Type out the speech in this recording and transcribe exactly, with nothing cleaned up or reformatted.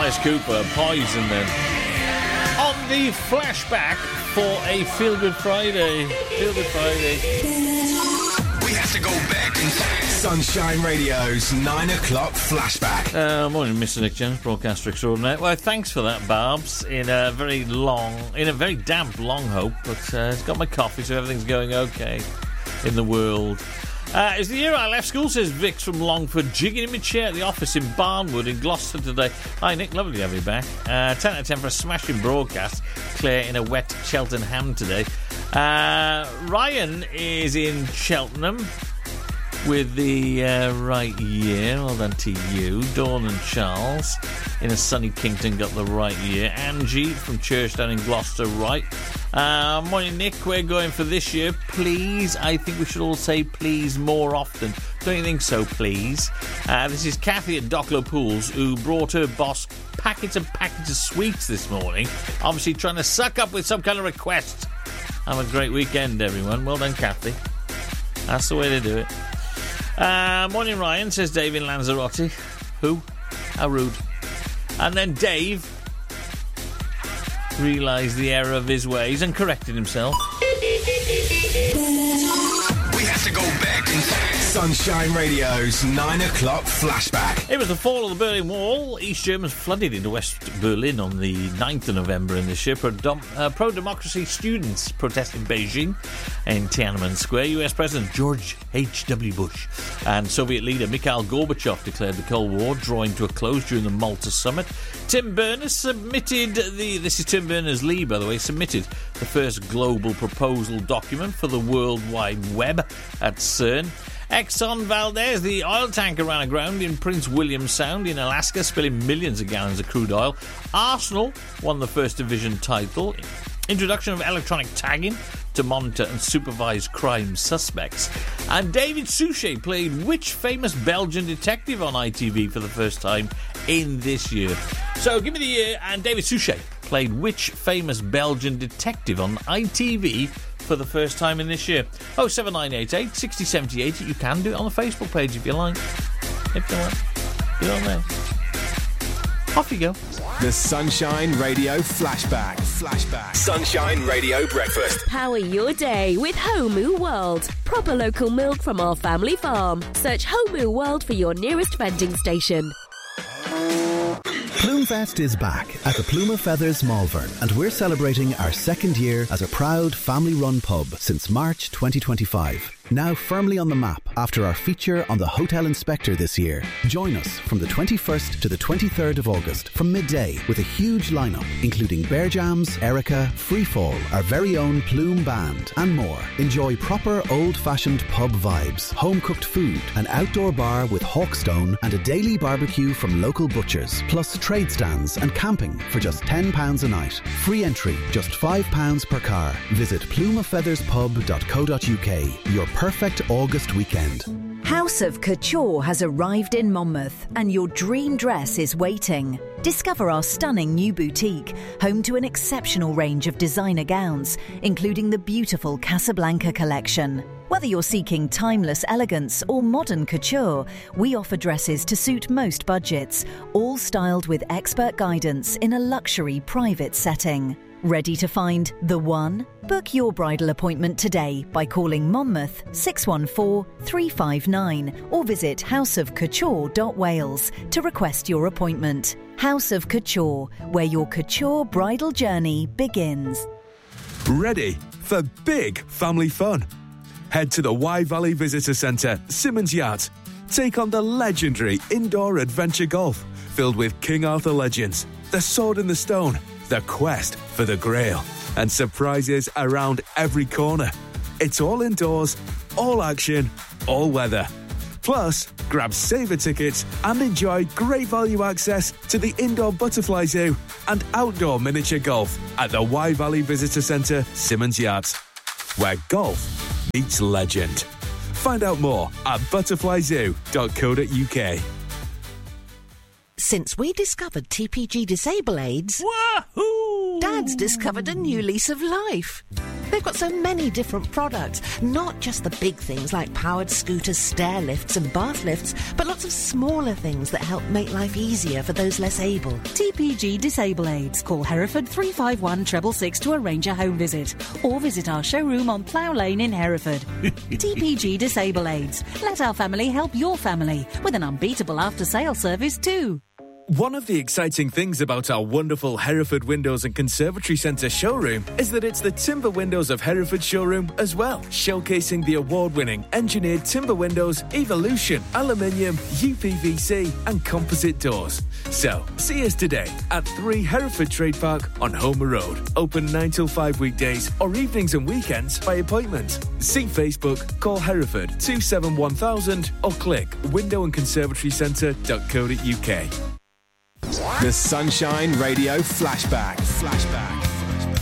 Alice Cooper, Poison then. On the flashback for a Feel Good Friday. Feel Good Friday. We have to go back in time. Sunshine Radio's nine o'clock flashback. Uh, morning, Mister Nick Jones, broadcaster extraordinaire. Well, thanks for that, Barbs. In a very long, in a very damp long hope, but uh, it's got my coffee, so everything's going okay in the world. Uh, it's the year I left school, says Vix from Longford, jigging in my chair at the office in Barnwood in Gloucester today. Hi, Nick, lovely to have you back. Uh, ten out of ten for a smashing broadcast. Claire in a wet Cheltenham today. Uh, Ryan is in Cheltenham with the uh, right year. Well done to you. Dawn and Charles in a sunny Kington got the right year. Angie from Churchdown in Gloucester, right. Uh, morning, Nick. We're going for this year. Please, I think we should all say please more often. Don't you think so, please? Uh, this is Kathy at Docklow Pools, who brought her boss packets and packets of sweets this morning. Obviously trying to suck up with some kind of request. Have a great weekend, everyone. Well done, Kathy. That's the way to do it. Uh, morning, Ryan, says Dave in Lanzarote. Who? How rude. And then Dave realised the error of his ways and corrected himself. We have to go back in time. Sunshine Radio's nine o'clock flashback. It was the fall of the Berlin Wall. East Germans flooded into West Berlin on the ninth of November in this year. Pro-dem- uh, pro-democracy students protesting Beijing in Tiananmen Square. U S President George H W Bush and Soviet leader Mikhail Gorbachev declared the Cold War drawing to a close during the Malta summit. Tim Berners submitted the... This is Tim Berners-Lee, by the way, submitted the first global proposal document for the World Wide Web at CERN. Exxon Valdez, the oil tanker, ran aground in Prince William Sound in Alaska, spilling millions of gallons of crude oil. Arsenal won the First Division title. Introduction of electronic tagging to monitor and supervise crime suspects. And David Suchet played which famous Belgian detective on I T V for the first time in this year? So give me the year, and David Suchet played which famous Belgian detective on I T V for the first time in this year? oh seven nine eight eight, six oh seven eight. You can do it on the Facebook page if you like. If you want. Get on there. Off you go. The Sunshine Radio Flashback. Flashback. Sunshine Radio Breakfast. Power your day with Homu World. Proper local milk from our family farm. Search Homu World for your nearest vending station. Plumefest is back at the Plume of Feathers Malvern, and we're celebrating our second year as a proud family-run pub since March twenty twenty-five. Now firmly on the map after our feature on the Hotel Inspector this year. Join us from the twenty-first to the twenty-third of August from midday with a huge lineup including Bear Jams, Erica, Freefall, our very own Plume Band and more. Enjoy proper old-fashioned pub vibes, home-cooked food, an outdoor bar with Hawkstone and a daily barbecue from local butchers, plus trade stands and camping for just ten pounds a night. Free entry, just five pounds per car. Visit plume of feathers pub dot co dot uk. Your perfect August weekend. House of Couture has arrived in Monmouth and your dream dress is waiting. Discover our stunning new boutique, home to an exceptional range of designer gowns, including the beautiful Casablanca collection. Whether you're seeking timeless elegance or modern couture, we offer dresses to suit most budgets, all styled with expert guidance in a luxury private setting. Ready to find the one? Book your bridal appointment today by calling Monmouth six one four, three five nine or visit house of couture dot wales to request your appointment. House of Couture, where your couture bridal journey begins. Ready for big family fun? Head to the Wye Valley Visitor Centre, Simmons Yacht. Take on the legendary indoor adventure golf, filled with King Arthur legends, the Sword in the Stone, the quest for the Grail, and surprises around every corner. It's all indoors, all action, all weather. Plus, grab saver tickets and enjoy great value access to the indoor butterfly zoo and outdoor miniature golf at the Wye Valley Visitor Centre, Simmons Yacht, where golf meets legend. Find out more at butterfly zoo dot co dot uk. Since we discovered T P G Disable Aids, Wahoo! Dad's discovered a new lease of life. They've got so many different products, not just the big things like powered scooters, stair lifts and bath lifts, but lots of smaller things that help make life easier for those less able. T P G Disable Aids. Call Hereford three five one six six six to arrange a home visit, or visit our showroom on Plough Lane in Hereford. T P G Disable Aids. Let our family help your family with an unbeatable after-sale service too. One of the exciting things about our wonderful Hereford Windows and Conservatory Centre showroom is that it's the Timber Windows of Hereford showroom as well, showcasing the award-winning engineered timber windows, Evolution, aluminium, U P V C and composite doors. So, see us today at three Hereford Trade Park on Homer Road. Open nine till five weekdays or evenings and weekends by appointment. See Facebook, call Hereford two seven one thousand or click window and conservatory centre dot co dot uk. The Sunshine Radio Flashback. Flashback.